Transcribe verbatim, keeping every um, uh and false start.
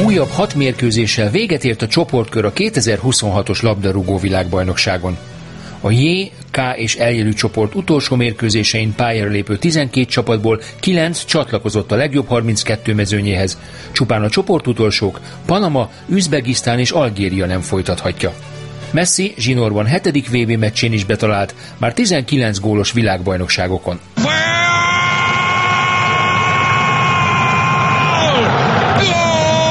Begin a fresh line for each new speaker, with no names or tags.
Újabb hat mérkőzéssel véget ért a csoportkör a kétezer-huszonhatos labdarúgó világbajnokságon. A J, K és L jelű csoport utolsó mérkőzésein pályára lépő tizenkét csapatból kilenc csatlakozott a legjobb harminckettő mezőnyéhez. Csupán a csoportutolsók Panama, Üzbegisztán és Algéria nem folytathatja. Messi zsinórban hetedik vé bé meccsén is betalált, már tizenkilenc gólos világbajnokságokon.